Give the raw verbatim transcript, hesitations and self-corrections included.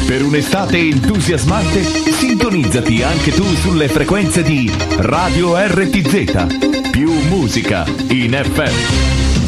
Per un'estate entusiasmante, sintonizzati anche tu sulle frequenze di Radio R T Z. Più musica in F M.